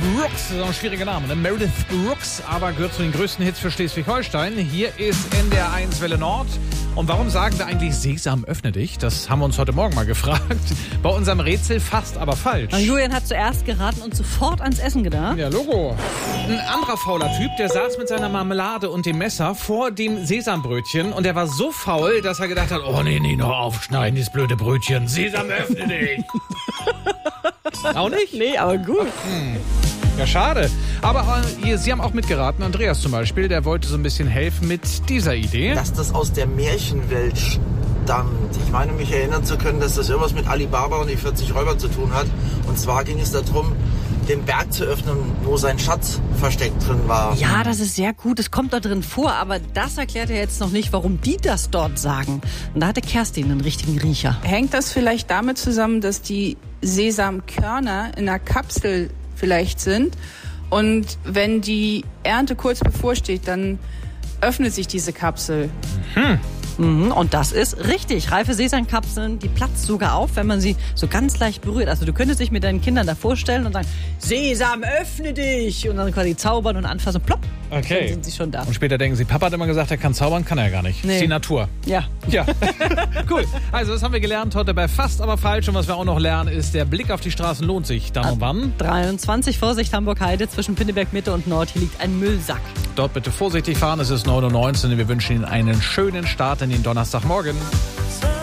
Brooks, das ist ein schwieriger Name, ne? Meredith Brooks, aber gehört zu den größten Hits für Schleswig-Holstein. Hier ist NDR 1 Welle Nord. Und warum sagen wir eigentlich Sesam, öffne dich? Das haben wir uns heute Morgen mal gefragt. Bei unserem Rätsel fast, aber falsch. Und Julian hat zuerst geraten und sofort ans Essen gedacht. Ja, Logo. Ein anderer fauler Typ, der saß mit seiner Marmelade und dem Messer vor dem Sesambrötchen und der war so faul, dass er gedacht hat, oh nee, noch aufschneiden, dieses blöde Brötchen. Sesam, öffne dich. Auch nicht? Nee, aber gut. Ja, schade. Aber Sie haben auch mitgeraten. Andreas zum Beispiel, der wollte so ein bisschen helfen mit dieser Idee. Dass das aus der Märchenwelt stammt. Ich meine, mich erinnern zu können, dass das irgendwas mit Alibaba und die 40 Räubern zu tun hat. Und zwar ging es darum, den Berg zu öffnen, wo sein Schatz versteckt drin war. Ja, das ist sehr gut. Es kommt da drin vor, aber das erklärt ja jetzt noch nicht, warum die das dort sagen. Und da hatte Kerstin einen richtigen Riecher. Hängt das vielleicht damit zusammen, dass die Sesamkörner in einer Kapsel vielleicht sind und wenn die Ernte kurz bevorsteht, dann öffnet sich diese Kapsel. Und das ist richtig. Reife Sesamkapseln, die platzt sogar auf, wenn man sie so ganz leicht berührt. Also du könntest dich mit deinen Kindern da vorstellen und sagen, Sesam, öffne dich! Und dann quasi zaubern und anfassen, plopp, Okay. dann sind sie schon da. Und später denken Sie, Papa hat immer gesagt, er kann zaubern, kann er gar nicht. Nee. Ist die Natur. Ja. Ja, cool. Also das haben wir gelernt heute bei Fast aber falsch. Und was wir auch noch lernen, ist, der Blick auf die Straßen lohnt sich. Dann und wann? 23, Vorsicht, Hamburg-Heide, zwischen Pinneberg Mitte und Nord. Hier liegt ein Müllsack. Dort bitte vorsichtig fahren, es ist 9:19 Uhr. Wir wünschen Ihnen einen schönen Start in den Donnerstagmorgen.